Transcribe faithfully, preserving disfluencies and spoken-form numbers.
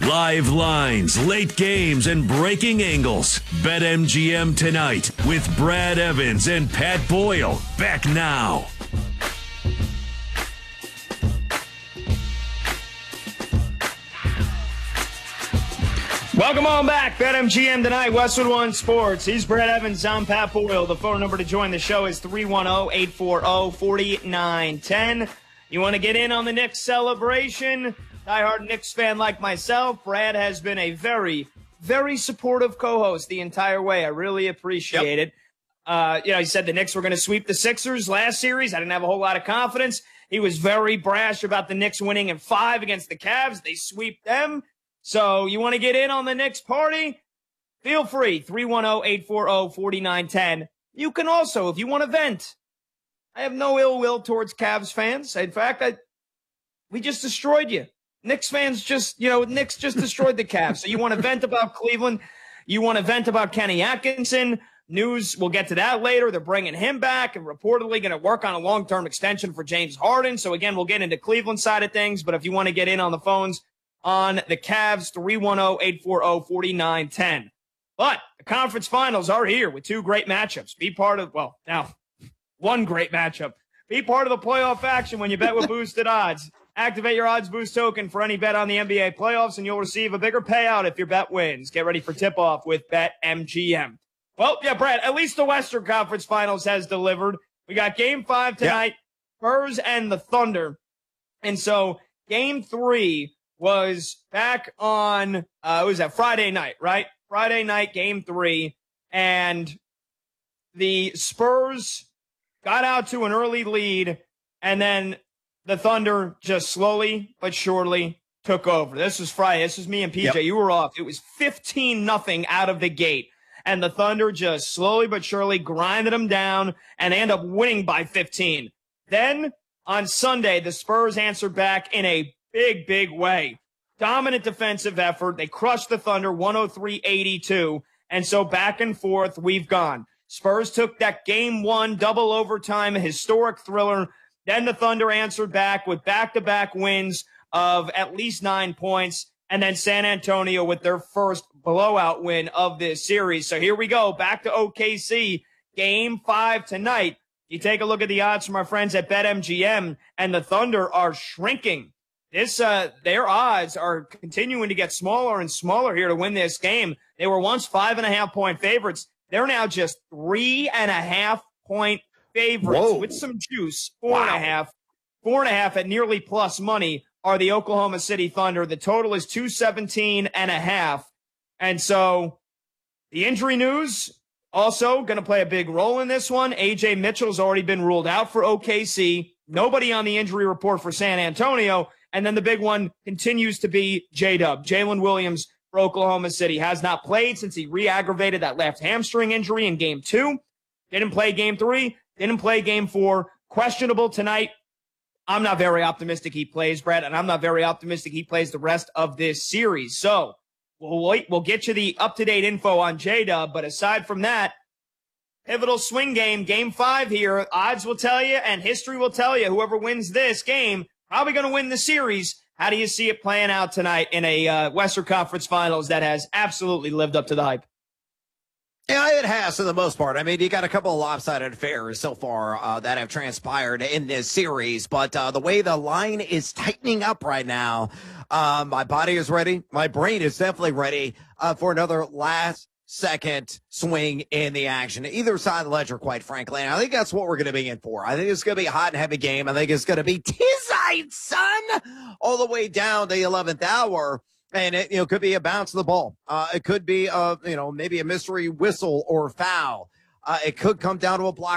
Live lines, late games, and breaking angles. BetMGM tonight with Brad Evans and Pat Boyle. Back now. Welcome on back. BetMGM tonight, Westwood One Sports. He's Brad Evans. I'm Pat Boyle. The phone number to join the show is three one zero, eight four zero, four nine one zero. You want to get in on the Knicks celebration? Diehard Knicks fan like myself, Brad has been a very, very supportive co-host the entire way. I really appreciate yep. it. Uh, you know, he said the Knicks were going to sweep the Sixers last series. I didn't have a whole lot of confidence. He was very brash about the Knicks winning in five against the Cavs. They sweep them. So you want to get in on the Knicks party? Feel free, three one zero, eight four zero, four nine one zero. You can also, if you want to vent, I have no ill will towards Cavs fans. In fact, I we just destroyed you. Knicks fans just, you know, Knicks just destroyed the Cavs. So you want to vent about Cleveland. You want to vent about Kenny Atkinson. News, we'll get to that later. They're bringing him back and reportedly going to work on a long-term extension for James Harden. So, again, we'll get into Cleveland side of things. But if you want to get in on the phones on the Cavs, three one zero, eight four zero, four nine one zero. But the conference finals are here with two great matchups. Be part of, well, now, one great matchup. Be part of the playoff action when you bet with boosted odds. Activate your odds boost token for any bet on the N B A playoffs, and you'll receive a bigger payout if your bet wins. Get ready for tip-off with BetMGM. Well, yeah, Brad, at least the Western Conference Finals has delivered. We got Game five tonight, yeah. Spurs and the Thunder. And so Game three was back on, uh, it was that Friday night, right? Friday night, Game three. And the Spurs got out to an early lead, and then the Thunder just slowly but surely took over. This was Friday. This was me and P J. Yep. You were off. It was fifteen nothing out of the gate. And the Thunder just slowly but surely grinded them down and end up winning by fifteen. Then on Sunday, the Spurs answered back in a big, big way. Dominant defensive effort. They crushed the Thunder one oh three eighty-two. And so back and forth we've gone. Spurs took that game one double overtime, historic thriller. Then the Thunder answered back with back-to-back wins of at least nine points. And then San Antonio with their first blowout win of this series. So here we go, back to O K C, Game five tonight. You take a look at the odds from our friends at BetMGM, and the Thunder are shrinking. This, uh, their odds are continuing to get smaller and smaller here to win this game. They were once five and a half point favorites. They're now just three and a half point favorites. Whoa. With some juice. Four wow. and a half, four and a half at nearly plus money are the Oklahoma City Thunder. The total is two seventeen and a half. And so the injury news also going to play a big role in this one. A J Mitchell's already been ruled out for O K C. Nobody on the injury report for San Antonio. And then the big one continues to be J-Dub. Jalen Williams for Oklahoma City has not played since he re-aggravated that left hamstring injury in game two. Didn't play game three. Didn't play game four. Questionable tonight. I'm not very optimistic he plays, Brad, and I'm not very optimistic he plays the rest of this series. So we'll wait. We'll get you the up-to-date info on J-Dub. But aside from that, pivotal swing game, game five here. Odds will tell you and history will tell you whoever wins this game probably going to win the series. How do you see it playing out tonight in a uh, Western Conference Finals that has absolutely lived up to the hype? Yeah, it has for the most part. I mean, you got a couple of lopsided affairs so far uh, that have transpired in this series, but uh, the way the line is tightening up right now, uh, my body is ready. My brain is definitely ready uh, for another last second swing in the action. Either side of the ledger, quite frankly. And I think that's what we're going to be in for. I think it's going to be a hot and heavy game. I think it's going to be Tizite, son, all the way down to the eleventh hour. And it, you know, could be a bounce of the ball. Uh, it could be, a, you know, maybe a mystery whistle or foul. Uh, it could come down to a block